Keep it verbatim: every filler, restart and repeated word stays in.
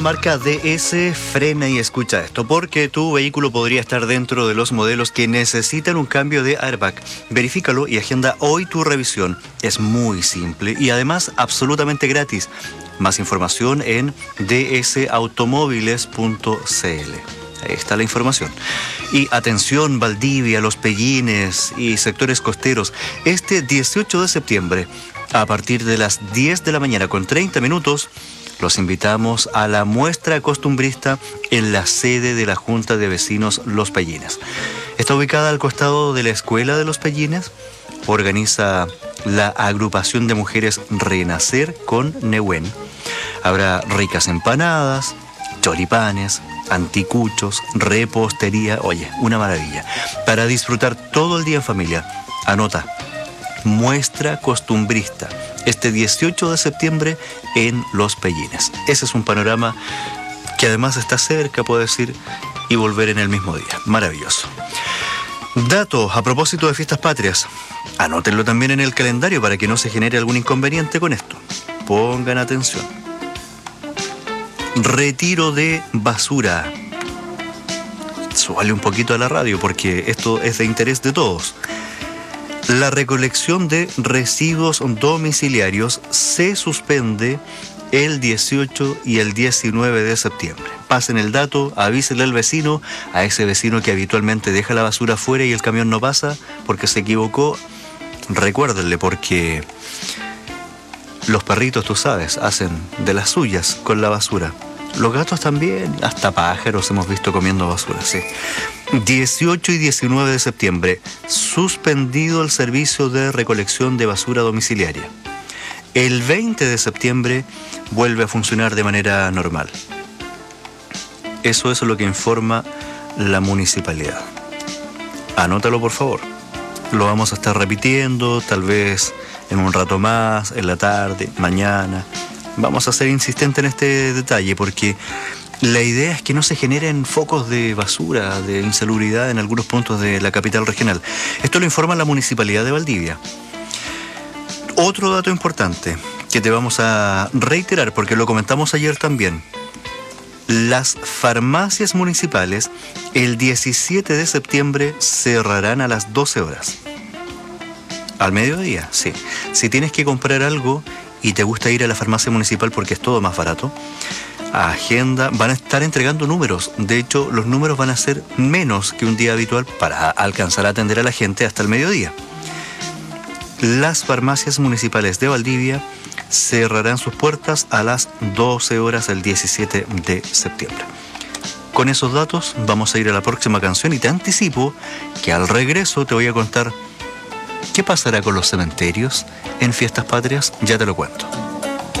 Marca D S, frena y escucha esto, porque tu vehículo podría estar dentro de los modelos que necesitan un cambio de airbag. Verifícalo y agenda hoy tu revisión. Es muy simple y además absolutamente gratis. Más información en d s automóviles punto c l. Ahí está la información. Y atención, Valdivia, Los Pellines y sectores costeros. Este dieciocho de septiembre, a partir de las diez de la mañana con treinta minutos, los invitamos a la muestra costumbrista en la sede de la Junta de Vecinos Los Pellines. Está ubicada al costado de la Escuela de Los Pellines. Organiza la agrupación de mujeres Renacer con Nehuen. Habrá ricas empanadas, choripanes, anticuchos, repostería. Oye, una maravilla. Para disfrutar todo el día en familia. Anota. Muestra costumbrista, este dieciocho de septiembre en Los Pellines. Ese es un panorama que además está cerca, puedes ir y volver en el mismo día. Maravilloso. Dato a propósito de fiestas patrias. Anótenlo también en el calendario para que no se genere algún inconveniente con esto. Pongan atención. Retiro de basura. Súbale un poquito a la radio porque esto es de interés de todos. La recolección de residuos domiciliarios se suspende el dieciocho y el diecinueve de septiembre. Pasen el dato, avísenle al vecino, a ese vecino que habitualmente deja la basura afuera y el camión no pasa porque se equivocó. Recuérdenle, porque los perritos, tú sabes, hacen de las suyas con la basura. Los gatos también, hasta pájaros hemos visto comiendo basura, sí. dieciocho y diecinueve de septiembre, suspendido el servicio de recolección de basura domiciliaria. El veinte de septiembre vuelve a funcionar de manera normal. Eso es lo que informa la municipalidad. Anótalo, por favor. Lo vamos a estar repitiendo, tal vez en un rato más, en la tarde, mañana. Vamos a ser insistentes en este detalle porque la idea es que no se generen focos de basura, de insalubridad en algunos puntos de la capital regional. Esto lo informa la Municipalidad de Valdivia. Otro dato importante que te vamos a reiterar porque lo comentamos ayer también. Las farmacias municipales el diecisiete de septiembre cerrarán a las doce horas. Al mediodía, sí. Si tienes que comprar algo y te gusta ir a la farmacia municipal porque es todo más barato, agenda, van a estar entregando números. De hecho, los números van a ser menos que un día habitual para alcanzar a atender a la gente hasta el mediodía. Las farmacias municipales de Valdivia cerrarán sus puertas a las doce horas el diecisiete de septiembre. Con esos datos vamos a ir a la próxima canción y te anticipo que al regreso te voy a contar qué pasará con los cementerios en fiestas patrias. Ya te lo cuento.